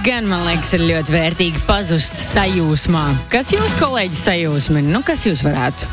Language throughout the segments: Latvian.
gan, man liekas, ir ļoti vērtīgi pazust sajūsmā. Kas jūs, kolēģi, sajūsmina? Kas jūs varētu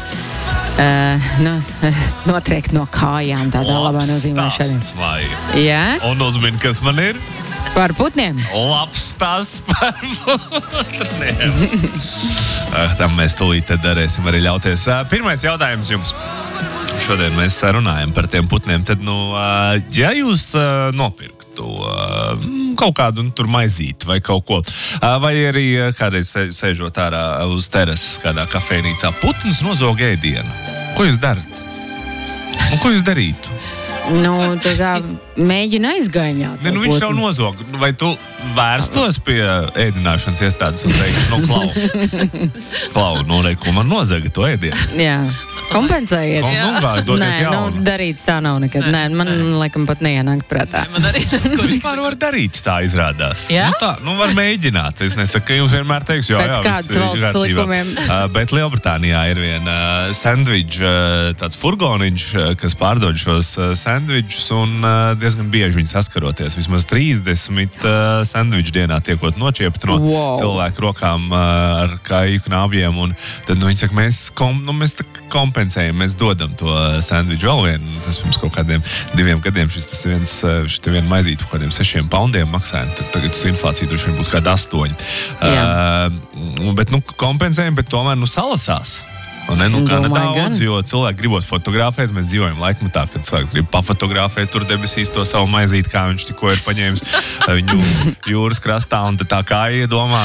notriekt no kājām tādā labā nozīmē šodien? Jā? Un uzmini, kas man ir? Par putniem? Labs stāsts par putniem. Tam mēs tūlīt tad darēsim arī ļauties. Pirmais jautājums jums. Šodien mēs runājam par tiem putniem. Tad, ja jūs nopirktu kaut kādu tur maizīti vai kaut ko, vai arī kādreiz sēžot ārā uz terases kādā kafejnīcā, putns nozog ēdienu. Ko jūs darat? Un ko jūs darītu? Tā kā mēģina aizgaiņāt. Viņš jau nozog. Vai tu vērstos pie ēdināšanas iestādes un teiktu, klau, ko man nozaga to ēdienu? Jā. Kompensējiet. Darīt tā nav nekad. Nē, man laikam pat neienāk prātā. Ko vispār var darīt, tā izrādās? Var mēģināt. Es nesaku, ka jums vienmēr teiks, pēc kādas valsts likumiem. Bet Lielbritānijā ir viena sandviča, tāds furgoniņš, kas pārdod šos sandvičus, un diezgan bieži viņi saskaroties. Vismaz 30 sandviču dienā tiekot nočiepti no cilvēku rokām ar kāju knābjiem, un tad viņi saka, mēs kompensējam, mēs dodam to sandviču vēl vienu. Tas pirms kaut kādiem 2 gadiem šis viena maizīte par kādiem 6 poundiem maksāja. Tad tagad uz inflāciju droši vien būtu kāda 8. Bet kompensējam, bet tomēr salasās. Kā nedaudz, jo cilvēki gribot fotografēt, mēs dzīvojam laikmetā, kad cilvēks grib pafotografēt tur debesīs to savu maizīti, kā viņš tikko ir paņēmis viņu jūras krastā, un tā kā iedomā.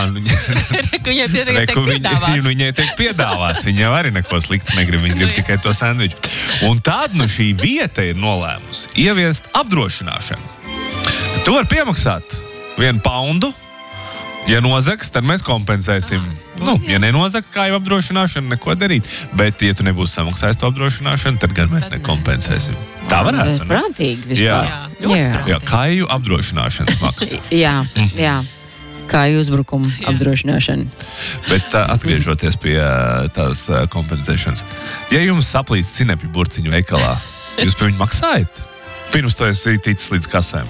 Viņai tiek piedāvāts. Viņa arī neko sliktu negrib, viņa grib tikai to sandviču. Un tad šī vieta ir nolēmusi ieviest apdrošināšanu. Tu vari piemaksāt 1 poundu. Ja nozags, tad mēs kompensēsim. Ja nenozags, kā jau apdrošināšana, neko darīt. Bet, ja tu nebūsi samaksājis to apdrošināšanu, tad gan mēs nekompensēsim. Tā varētu, ne? Prātīgi vispār. Jā, kāju apdrošināšanas maksa. Jā. Kāju uzbrukuma apdrošināšana. Bet atgriežoties pie tās kompensēšanas. Ja jums saplīst cinepi burciņu veikalā, jūs pie viņu maksājat? Pirms to esi ticis līdz kasēm.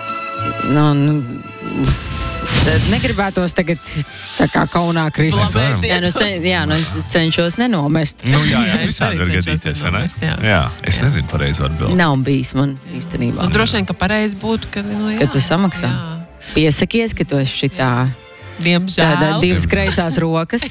Negribētos tagad tā kā kaunā krist. Es cenšos nenomest. Visādi var gadīties, vai ne? Jā, es nezinu pareizo atbildi. Nav bijis man īstenībā. Droši vien, ka pareizi būtu, ka tu samaksā. Piesakies, ka tu esi šitā. Diemžēl. 2 kreisās rokas.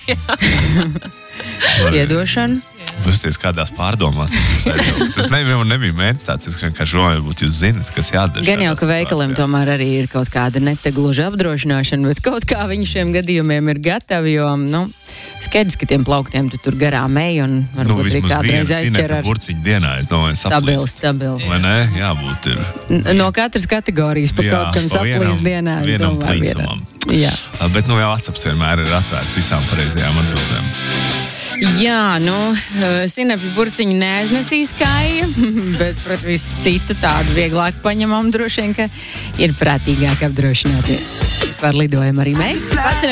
Iedošana. Pusties kādās pārdomās. Tas nebija mērķis tāds, es vienkārši domāju, varbūt jūs zinat, kas jādara. Gan jau, ka veikaliem tomēr arī ir kaut kāda netegluža apdrošināšana, bet kaut kā viņi šiem gadījumiem ir gatavi, jo, skaidrs, ka tiem plauktiem tu tur garām ej un varbūt arī kādreiz aizķer ar... burciņu dienā, es domāju, saplīst. Stabili. Vai ne? Jābūt ir... No katras kategorijas pa kaut kam saplīst dienā, es domāju, plīsumam. Jā. Bet, jau WhatsApps vienmēr ir atvērts visām pareizajām atbildēm. Jā, sinepju burciņu neaiznesīs kāja, bet, pret visu citu tādu vieglāk paņemam droši vien, ka ir prātīgāk apdrošināties. Var lidojam arī mēs.